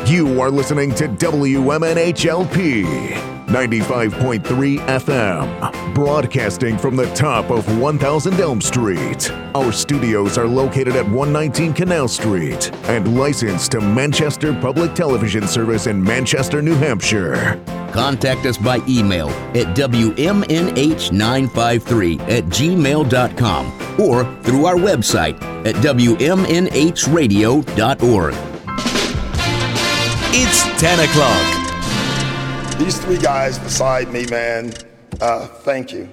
You are listening to WMNHLP 95.3 FM, broadcasting from the top of 1000 Elm Street. Our studios are located at 119 Canal Street and licensed to Manchester Public Television Service in Manchester, New Hampshire. Contact us by email at WMNH953@gmail.com or through our website at WMNHradio.org. It's 10 o'clock. These three guys beside me, man, thank you.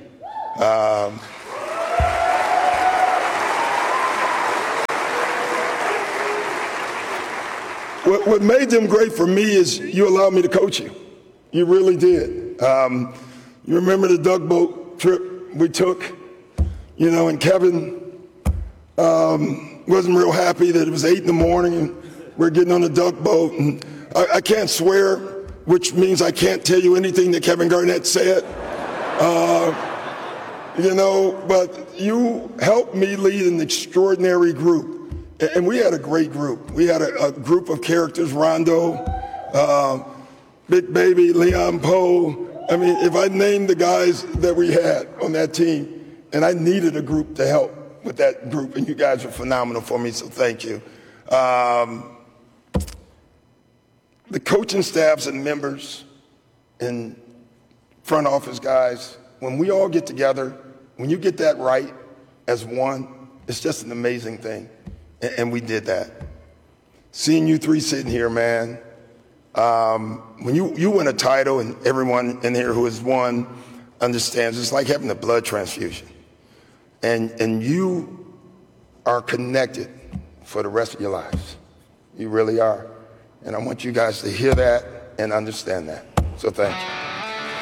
What made them great for me is you allowed me to coach you. You really did. You remember the Duck Boat trip we took, and Kevin wasn't real happy that it was 8 in the morning and we're getting on the Duck Boat. And I can't swear, which means I can't tell you anything that Kevin Garnett said. But you helped me lead an extraordinary group. And we had a great group. We had a group of characters, Rondo, Big Baby, Leon Poe. I mean, if I named the guys that we had on that team, and I needed a group to help with that group, and you guys were phenomenal for me, so thank you. The coaching staffs and members and front office guys, when we all get together, when you get that right as one, it's just an amazing thing. And we did that. Seeing you three sitting here, man, when you win a title, and everyone in here who has won understands, it's like having a blood transfusion. And you are connected for the rest of your lives. You really are. And I want you guys to hear that and understand that. So thank you.